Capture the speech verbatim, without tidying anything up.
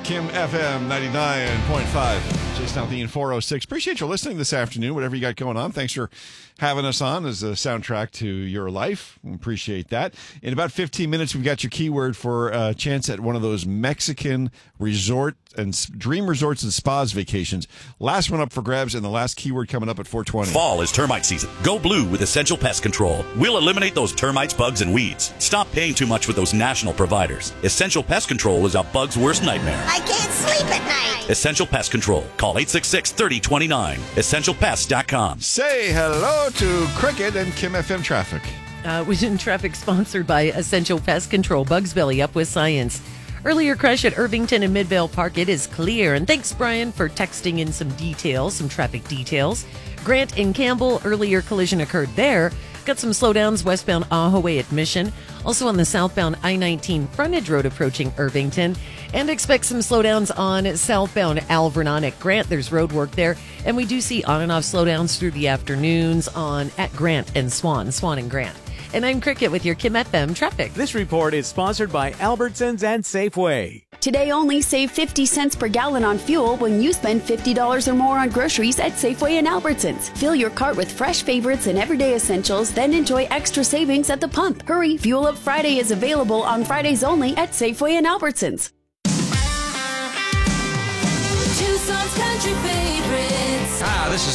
Kim F M ninety-nine point five. Jason Altheen four oh six. Appreciate you listening this afternoon, whatever you got going on. Thanks for having us on as a soundtrack to your life. Appreciate that. In about fifteen minutes, we've got your keyword for a chance at one of those Mexican resort and dream resorts and spas vacations. Last one up for grabs, and the last keyword coming up at four twenty. Fall is termite season. Go blue with Essential Pest Control. We'll eliminate those termites, bugs, and weeds. Stop paying too much with those national providers. Essential Pest Control is a bug's worst nightmare. I can't sleep at night. Essential Pest Control. Call eight six six, three oh two nine. essential pest dot com. Say hello to Cricket and Kim F M traffic. Uh, was in traffic sponsored by Essential Pest Control. Bugs Belly up with science. Earlier crash at Irvington and Midvale Park. It is clear. And thanks, Brian, for texting in some details, some traffic details. Grant and Campbell, earlier collision occurred there. Got some slowdowns westbound Ahaway at Mission. Also on the southbound I nineteen frontage road approaching Irvington. And expect some slowdowns on southbound Alvernon at Grant. There's road work there. And we do see on and off slowdowns through the afternoons on at Grant and Swan, Swan and Grant. And I'm Cricket with your Kim F M traffic. This report is sponsored by Albertsons and Safeway. Today only save fifty cents per gallon on fuel when you spend fifty dollars or more on groceries at Safeway and Albertsons. Fill your cart with fresh favorites and everyday essentials, then enjoy extra savings at the pump. Hurry, Fuel Up Friday is available on Fridays only at Safeway and Albertsons. Tucson's Country Fair.